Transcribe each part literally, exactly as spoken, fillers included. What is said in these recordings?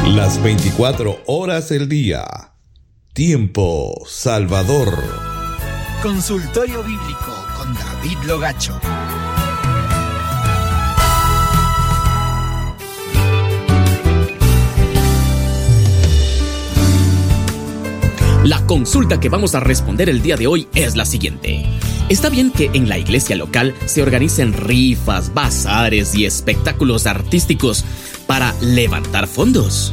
Las veinticuatro horas del día. Tiempo Salvador. Consultorio Bíblico con David Logacho. La consulta que vamos a responder el día de hoy es la siguiente. ¿Está bien que en la iglesia local se organicen rifas, bazares y espectáculos artísticos para levantar fondos?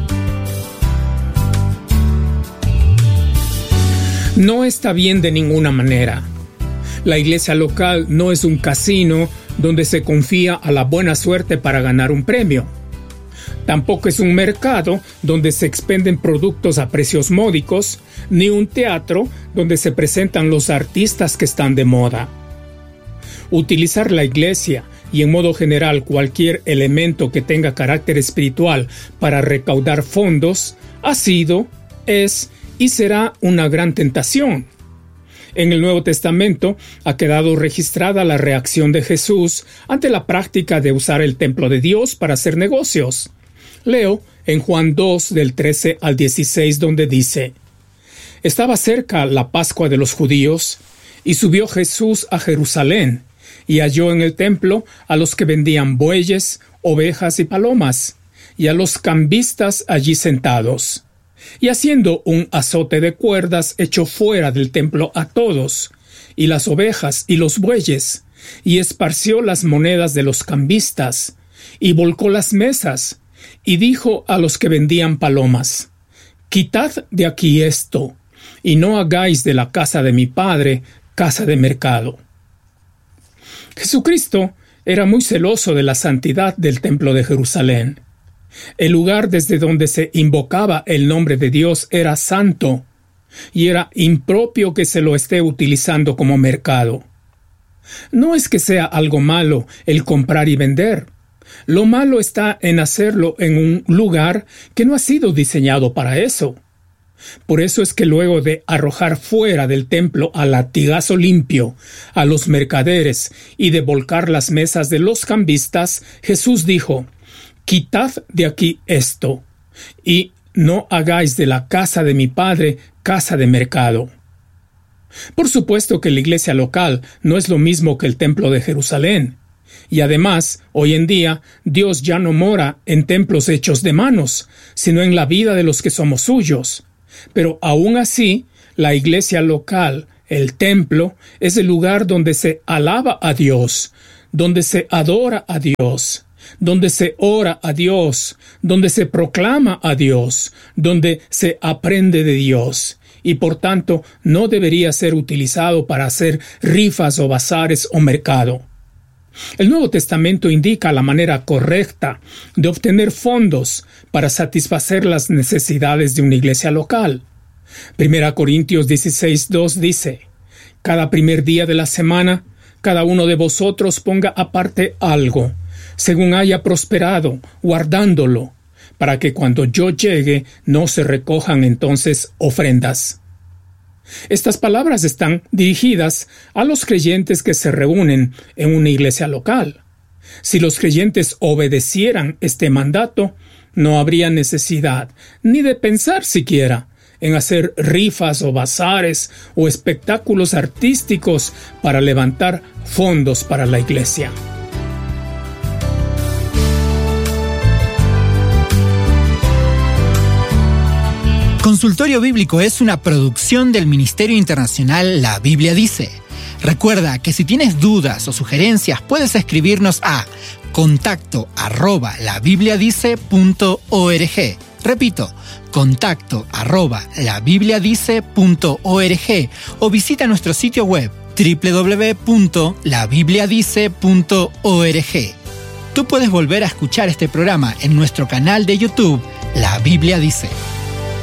No está bien de ninguna manera. La iglesia local no es un casino donde se confía a la buena suerte para ganar un premio. Tampoco es un mercado donde se expenden productos a precios módicos, ni un teatro donde se presentan los artistas que están de moda. Utilizar la iglesia y en modo general cualquier elemento que tenga carácter espiritual para recaudar fondos ha sido, es y será una gran tentación. En el Nuevo Testamento ha quedado registrada la reacción de Jesús ante la práctica de usar el templo de Dios para hacer negocios. Leo en Juan dos del trece al dieciséis donde dice: Estaba cerca la Pascua de los judíos, y subió Jesús a Jerusalén, y halló en el templo a los que vendían bueyes, ovejas y palomas, y a los cambistas allí sentados. Y haciendo un azote de cuerdas echó fuera del templo a todos, y las ovejas y los bueyes, y esparció las monedas de los cambistas, y volcó las mesas, y dijo a los que vendían palomas: Quitad de aquí esto, y no hagáis de la casa de mi padre casa de mercado. Jesucristo era muy celoso de la santidad del templo de Jerusalén. El lugar desde donde se invocaba el nombre de Dios era santo, y era impropio que se lo esté utilizando como mercado. No es que sea algo malo el comprar y vender. Lo malo está en hacerlo en un lugar que no ha sido diseñado para eso. Por eso es que luego de arrojar fuera del templo a latigazo limpio a los mercaderes y de volcar las mesas de los cambistas, Jesús dijo: Quitad de aquí esto, y no hagáis de la casa de mi padre casa de mercado. Por supuesto que la iglesia local no es lo mismo que el templo de Jerusalén. Y además, hoy en día, Dios ya no mora en templos hechos de manos, sino en la vida de los que somos suyos. Pero aún así, la iglesia local, el templo, es el lugar donde se alaba a Dios, donde se adora a Dios, donde se ora a Dios, donde se proclama a Dios, donde se aprende de Dios, y por tanto no debería ser utilizado para hacer rifas o bazares o mercado. El Nuevo Testamento indica la manera correcta de obtener fondos para satisfacer las necesidades de una iglesia local. Primera Corintios dieciséis dos dice: Cada primer día de la semana, cada uno de vosotros ponga aparte algo, según haya prosperado, guardándolo, para que cuando yo llegue no se recojan entonces ofrendas. Estas palabras están dirigidas a los creyentes que se reúnen en una iglesia local. Si los creyentes obedecieran este mandato, no habría necesidad ni de pensar siquiera en hacer rifas o bazares o espectáculos artísticos para levantar fondos para la iglesia. Consultorio Bíblico es una producción del Ministerio Internacional La Biblia Dice. Recuerda que si tienes dudas o sugerencias puedes escribirnos a contacto arroba labibliadice punto org. Repito, contacto arroba labibliadice punto org o visita nuestro sitio web doble u doble u doble u punto la biblia dice punto org. Tú puedes volver a escuchar este programa en nuestro canal de YouTube La Biblia Dice.